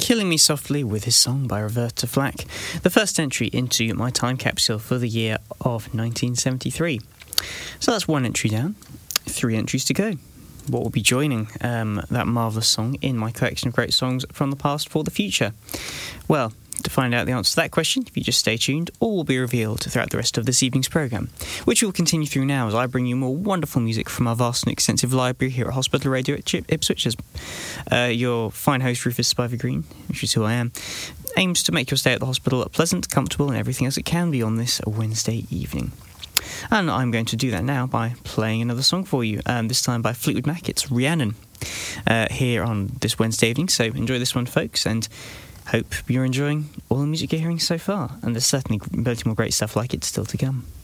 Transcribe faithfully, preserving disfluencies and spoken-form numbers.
Killing Me Softly with his song by Roberta Flack, the first entry into my time capsule for the year of nineteen seventy-three. So that's one entry down, three entries to go. What will be joining um, that marvellous song in my collection of great songs from the past for the future? Well, to find out the answer to that question, if you just stay tuned, all will be revealed throughout the rest of this evening's programme, which will continue through now as I bring you more wonderful music from our vast and extensive library here at Hospital Radio at Chip Ipswich. As uh, your fine host, Rufus Spivey Green, which is who I am, aims to make your stay at the hospital pleasant, comfortable and everything else it can be on this Wednesday evening. And I'm going to do that now by playing another song for you, um, this time by Fleetwood Mac. It's Rhiannon, uh, here on this Wednesday evening, so enjoy this one, folks, and hope you're enjoying all the music you're hearing so far, and there's certainly plenty more great stuff like it still to come.